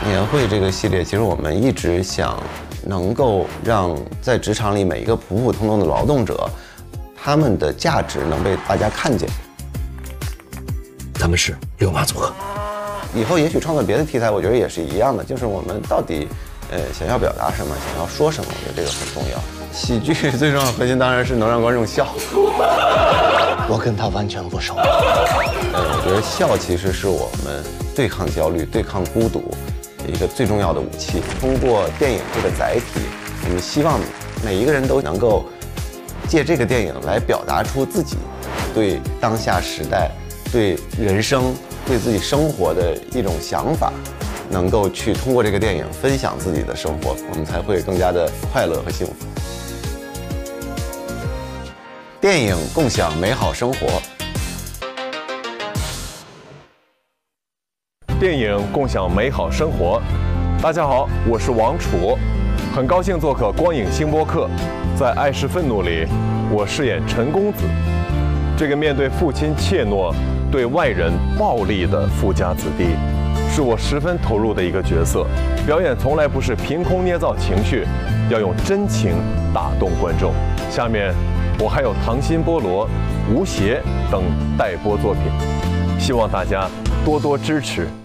年会这个系列，其实我们一直想能够让在职场里每一个普普通通的劳动者，他们的价值能被大家看见。 咱们是六马组合， 以后也许创作别的题材，我觉得也是一样的，就是我们到底想要表达什么，想要说什么，我觉得这个很重要。喜剧最重要的核心当然是能让观众笑。 我跟他完全不熟。 我觉得笑其实是我们对抗焦虑、对抗孤独一个最重要的武器。通过电影这个载体，我们希望每一个人都能够借这个电影来表达出自己对当下时代、对人生、对自己生活的一种想法，能够去通过这个电影分享自己的生活，我们才会更加的快乐和幸福。电影共享美好生活。 电影共享美好生活。大家好，我是王楚，很高兴做客光影星播客。在《爱是愤怒》里，我饰演陈公子，这个面对父亲怯懦、对外人暴力的富家子弟，是我十分投入的一个角色。表演从来不是凭空捏造情绪，要用真情打动观众。下面我还有《溏心菠萝》、《吴邪》等待播作品，希望大家多多支持。